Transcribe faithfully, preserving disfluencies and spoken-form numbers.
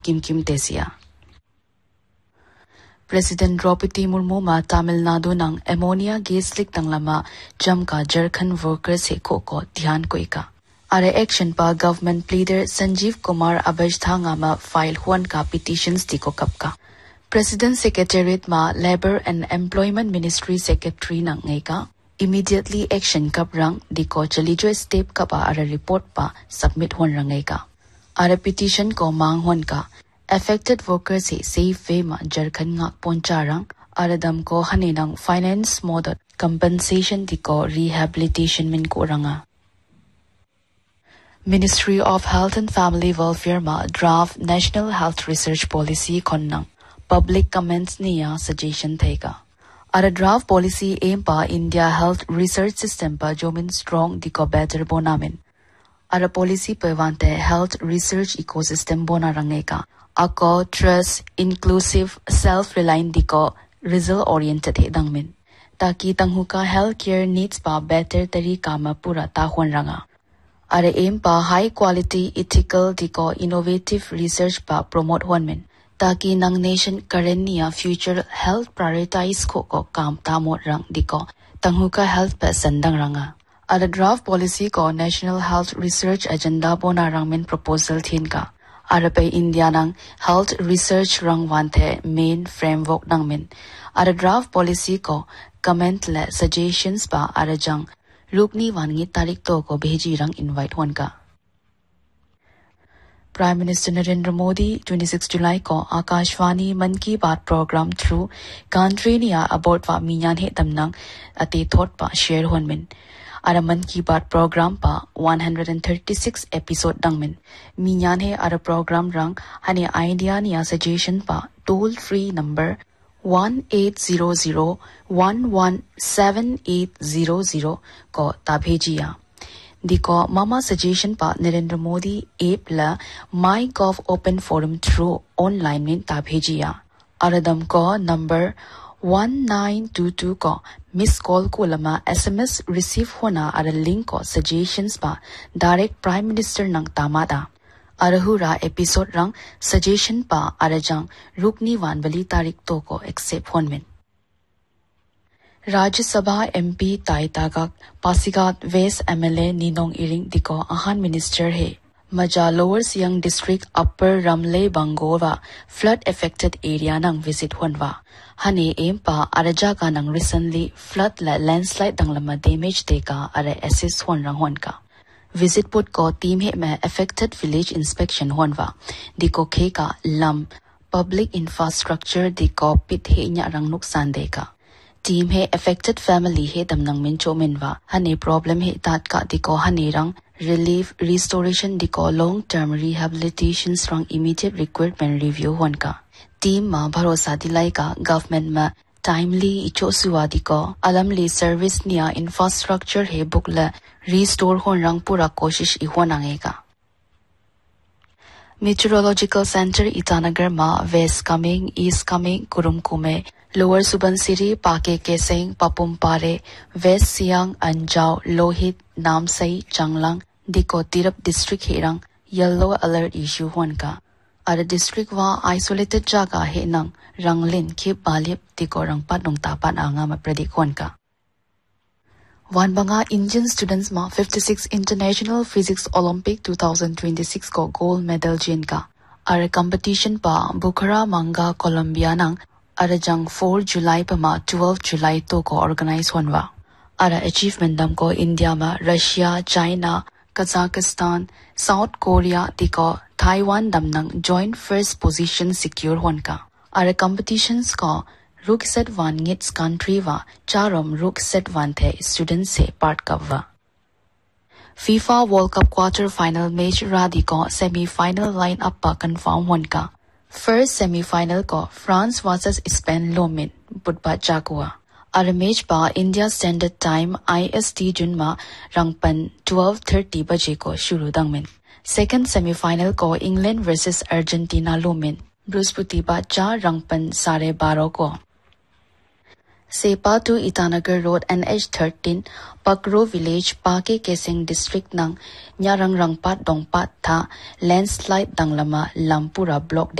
Kim Kim Tesia. President Draupadi Murmu ma Tamil Nadu nang ammonia gas leak tang lama jam ka Jharkhand workers he ko ko dhyan koi ka. Are action pa government pleader Sanjeev Kumar Abaj thanga ma file huan ka petitions di ko kap ka. President Secretariat ma Labour and Employment Ministry Secretary nang ngai ka. Immediately action kap rang di ko chalijo step ka pa are report pa submit huan rang ngai ka. Are petition ko mang huan ka. Affected workers he safe way ma Jharkhand ngak poncha rang. Are dam ko haninang finance model compensation di ko rehabilitation min ko ranga. Ministry of Health and Family Welfare ma draft National Health Research Policy konnang public comments niya suggestion thega. Ara draft policy aim pa India Health Research System pa jomin strong diko better bonamin. Ara policy pa wante health research ecosystem bona rangeka. Ako trust inclusive self-reliant diko result oriented he dangmin. Taki tanghuka healthcare needs pa better tarika ma pura tahwan ranga. Are aim pa high quality ethical diko innovative research pa promote huan min. Taki nang nation current niya future health prioritize ko ko kam tamot rang diko tanghuka health pa sandang ranga. Are draft policy ko National Health Research Agenda bona rang min proposal thin ka. Are pa India nang health research rang wante main framework nang min. Are draft policy ko comment le suggestions pa are jang Rukni wangi tarik to ko bheji rang invite huan ka. Prime Minister Narendra Modi twenty-six July ko Akashvani Man Ki Baat program through country niya about wa minyan he tamnang ate thought pa share huan min. Ara Man Ki Baat program pa one hundred thirty-six episode dang min. Minyan he ara program rang hani idea niya suggestion pa toll free number one eight zero zero one one seven eight zero zero ko tabhejiya. Diko mama suggestion pa Narendra Modi app la MyGov open forum through online min tabhejiya. Aradam ko number one nine two two ko miss call ko lama S M S receive hona ara link ko suggestions pa direct Prime Minister nang tamada. Arahura episode rang suggestion pa arajang rukni wan bali tarik to ko accept huan min. Rajya Sabha M P Tai Tagak Pasigat West M L A Ninong Iring diko ahan minister he. Maja Lower Siang District Upper Ramle Bangova flood affected area nang visit huan wa. Hani aim pa araja ka nang recently flood la landslide dang lama damage deka are assist huan rang huan ka. Visit put ko team he me affected village inspection huanwa. Diko ke ka lam public infrastructure diko pit he nya rang nuksan deka. Team he affected family he damnang mincho minwa. Hani problem he tat ka diko hani rang relief restoration diko long term rehabilitation rang immediate requirement review huan ka. Team ma bharosa dilai ka government ma timely icho suwadi ko alamli service niya infrastructure he bukla restore hon rang pura koshish ihwanangega. Meteorological Center Itanagar ma west coming east coming Kurumkume Lower Subansiri Pake Keseng Papumpare West Siang Anjao Lohit Namsai Changlang Diko Tirap district herang yellow alert issue huan ka. Ada district wa isolated jaga he nang ranglin ki balip diko rang patnong tapan anga mapredik huan ka. Wan banga Indian students ma fifty-six International Physics Olympic twenty twenty-six ko gold medal jin ka. Are competition pa Bukhara Manga Colombia nang are jang four July pa ma twelve July to ko organize huan wa. Are achievement dam ko India ma Russia, China, Kazakhstan, South Korea diko Taiwan dam nang joint first position secure huan ka. Are competitions ko Ruk set one ngits country wa charom ruk set one the students se part kavwa. FIFA World Cup quarter final match radi ko semi final line up pa confirm huan ka. First semi final ko France versus Spain lomin budba jagwa. Are match pa India Standard Time I S T junma rangpan twelve thirty baje ko shuru dangmin. Second semi final ko England versus Argentina lomin Brusputiba cha rangpan sare baro ko. Sepa to Itanagar Road N H thirteen Pakro Village Pake Keseng District nang Nyarang Rangpat Dongpat tha landslide danglama Lampura block